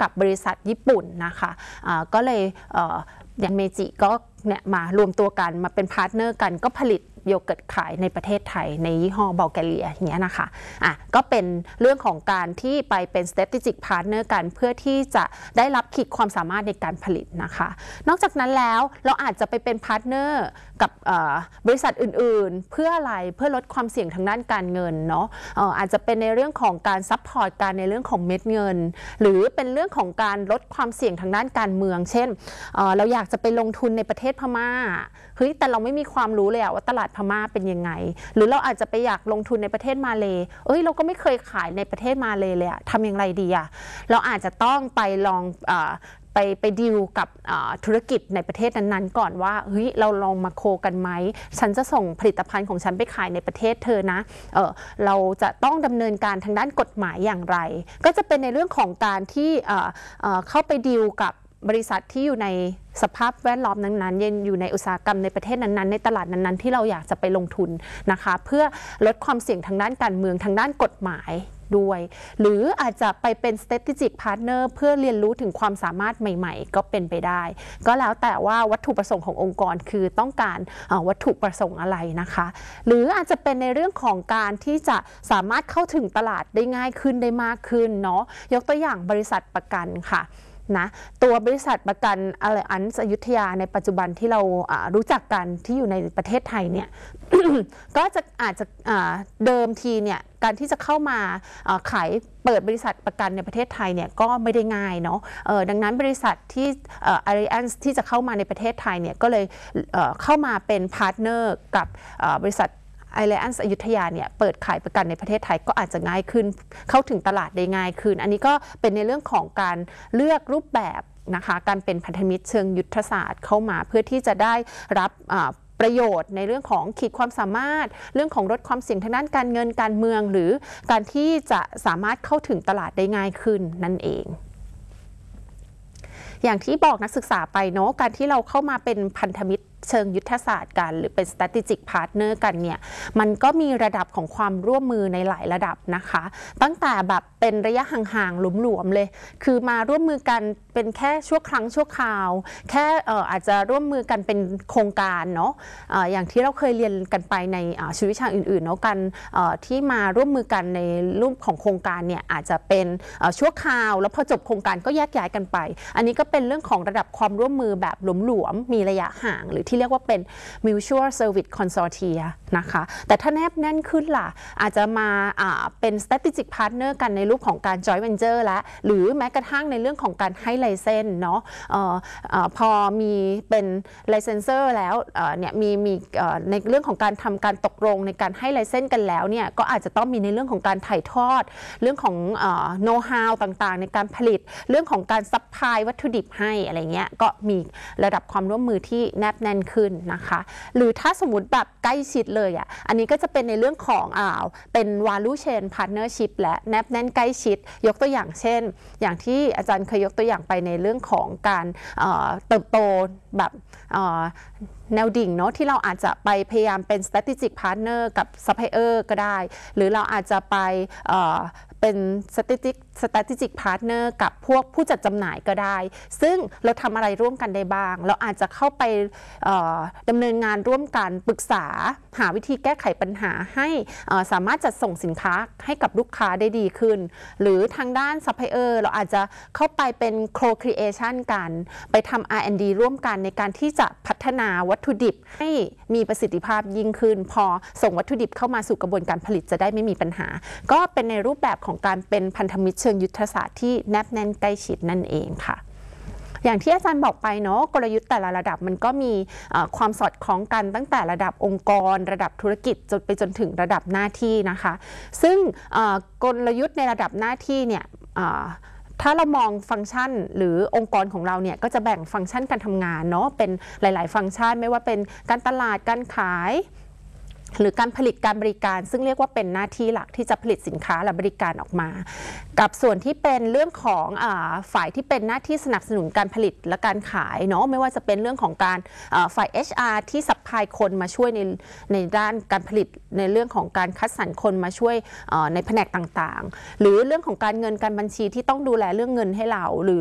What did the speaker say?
กับบริษัทญี่ปุ่นนะคะก็เลยอย่างเมจิก็เนี่ยมารวมตัวกันมาเป็นพาร์ทเนอร์กันก็ผลิตโยเกิร์ตขายในประเทศไทยในยี่ห้อบัลแกเรียอย่างเงี้ยนะคะก็เป็นเรื่องของการที่ไปเป็น strategic partner กันเพื่อที่จะได้รับขีดความสามารถในการผลิตนะคะนอกจากนั้นแล้วเราอาจจะไปเป็นพาร์ทเนอร์กับบริษัทอื่นๆเพื่ออะไรเพื่อลดความเสี่ยงทางด้านการเงินเนาะอาจจะเป็นในเรื่องของการซัพพอร์ตการในเรื่องของเม็ดเงินหรือเป็นเรื่องของการลดความเสี่ยงทางด้านการเมืองเช่นเราอยากจะไปลงทุนในประเทศพม่าเฮ้ยแต่เราไม่มีความรู้เลยว่าตลาดพม่าเป็นยังไงหรือเราอาจจะไปอยากลงทุนในประเทศมาเลเราก็ไม่เคยขายในประเทศมาเลเลยทำอย่างไรดีเราอาจจะต้องไปลองไปดีลกับธุรกิจในประเทศนั้นๆก่อนว่าเฮ้ยเราลองมาโคกันไหมฉันจะส่งผลิตภัณฑ์ของฉันไปขายในประเทศเธอนะเราจะต้องดำเนินการทางด้านกฎหมายอย่างไรก็จะเป็นในเรื่องของการที่เข้าไปดีลกับบริษัทที่อยู่ในสภาพแวดล้อมนั้นๆอยู่ในอุตสาหกรรมในประเทศนั้นๆในตลาดนั้นๆที่เราอยากจะไปลงทุนนะคะเพื่อลดความเสี่ยงทางด้านการเมืองทางด้านกฎหมายด้วยหรืออาจจะไปเป็น strategic partner เพื่อเรียนรู้ถึงความสามารถใหม่ๆก็เป็นไปได้ก็แล้วแต่ว่าวัตถุประสงค์ขององค์กรคือต้องการวัตถุประสงค์อะไรนะคะหรืออาจจะเป็นในเรื่องของการที่จะสามารถเข้าถึงตลาดได้ง่ายขึ้นได้มากขึ้นเนาะยกตัวอย่างบริษัทประกันค่ะนะตัวบริษัทประกันAllianz อยุธยาในปัจจุบันที่เรารู้จักกันที่อยู่ในประเทศไทยเนี่ย ก็จะอาจจะเดิมทีเนี่ยการที่จะเข้ามาขายเปิดบริษัทประกันในประเทศไทยเนี่ยก็ไม่ได้ง่ายเนาะดังนั้นบริษัทที่Allianz ที่จะเข้ามาในประเทศไทยเนี่ยก็เลยเข้ามาเป็นพาร์ทเนอร์กับบริษัทAllianz อยุธยาเนี่ยเปิดขายประกันในประเทศไทยก็อาจจะง่ายขึ้นเข้าถึงตลาดได้ง่ายขึ้นอันนี้ก็เป็นในเรื่องของการเลือกรูปแบบนะคะการเป็นพันธมิตรเชิงยุทธศาสตร์เข้ามาเพื่อที่จะได้รับประโยชน์ในเรื่องของขีดความสามารถเรื่องของลดความเสี่ยงทางด้านการเงินการเมืองหรือการที่จะสามารถเข้าถึงตลาดได้ง่ายขึ้นนั่นเองอย่างที่บอกนักศึกษาไปเนาะการที่เราเข้ามาเป็นพันธมิตรเชิงยุทธศาสตร์กันหรือเป็น strategic partner กันเนี่ยมันก็มีระดับของความร่วมมือในหลายระดับนะคะตั้งแต่แบบเป็นระยะห่างๆหลวมๆเลยคือมาร่วมมือกันเป็นแค่ชั่วครั้งชั่วคราวแค่อาจจะร่วมมือกันเป็นโครงการเนาะอย่างที่เราเคยเรียนกันไปในชีววิชาอื่นๆเนาะกันที่มาร่วมมือกันในรูปของโครงการเนี่ยอาจจะเป็นชั่วคราวแล้วพอจบโครงการก็แยกย้ายกันไปอันนี้ก็เป็นเรื่องของระดับความร่วมมือแบบหลวมๆมีระยะห่างหรือที่เรียกว่าเป็น mutual service consortia นะคะแต่ถ้าแนบแน่นขึ้นล่ะอาจจะมาเป็น strategic partner กันในรูปของการ joint venture และหรือแม้กระทั่งในเรื่องของการให้ไลเซนส์เนาะพอมีเป็น licenser แล้วเนี่ยมีในเรื่องของการทำการตกลงในการให้ไลเซนส์กันแล้วเนี่ยก็อาจจะต้องมีในเรื่องของการถ่ายทอดเรื่องของknow how ต่างๆในการผลิตเรื่องของการซัพพลายวัตถุดิบให้อะไรเงี้ยก็มีระดับความร่วมมือที่แนบแน่นขึ้นนะคะหรือถ้าสมมติแบบใกล้ชิดเลยอันนี้ก็จะเป็นในเรื่องของเป็น value chain partnership และแนบแน่นใกล้ชิดยกตัวอย่างเช่นอย่างที่อาจารย์เคยยกตัวอย่างไปในเรื่องของการเติบโตแบบแนวดิ่งเนาะที่เราอาจจะไปพยายามเป็น strategic partner กับ supplier ก็ได้หรือเราอาจจะไปเป็น strategic partner กับพวกผู้จัดจำหน่ายก็ได้ซึ่งเราทำอะไรร่วมกันได้บ้างเราอาจจะเข้าไปดำเนินงานร่วมกันปรึกษาหาวิธีแก้ไขปัญหาให้สามารถจัดส่งสินค้าให้กับลูกค้าได้ดีขึ้นหรือทางด้าน supplier เราอาจจะเข้าไปเป็น co-creation กันไปทำ R&D ร่วมกันในการที่จะพัฒนาวัตถุดิบให้มีประสิทธิภาพยิ่งขึ้นพอส่งวัตถุดิบเข้ามาสู่กระบวนการผลิตจะได้ไม่มีปัญหาก็เป็นในรูปแบบของการเป็นพันธมิตรเชิงยุทธศาสตร์ที่แนบแน่นใกล้ชิดนั่นเองค่ะอย่างที่อาจารย์บอกไปเนาะกลยุทธ์แต่ละระดับมันก็มีความสอดคล้องกันตั้งแต่ระดับองค์กรระดับธุรกิจจนถึงระดับหน้าที่นะคะซึ่งกลยุทธ์ในระดับหน้าที่เนี่ยถ้าเรามองฟังก์ชันหรือองค์กรของเราเนี่ยก็จะแบ่งฟังก์ชันการทำงานเนาะเป็นหลายๆฟังก์ชันไม่ว่าเป็นการตลาดการขายหรือการผลิตการบริการซึ่งเรียกว่าเป็นหน้าที่หลักที่จะผลิตสินค้าและบริการออกมากับส่วนที่เป็นเรื่องของฝ่ายที่เป็นหน้าที่สนับสนุนการผลิตและการขายเนาะไม่ว่าจะเป็นเรื่องของการฝ่าย HR ที่ซัพพลายคนมาช่วยในด้านการผลิตในเรื่องของการคัดสรรคนมาช่วยในแผนกต่างๆหรือเรื่องของการเงินการบัญชีที่ต้องดูแลเรื่องเงินให้เราหรือ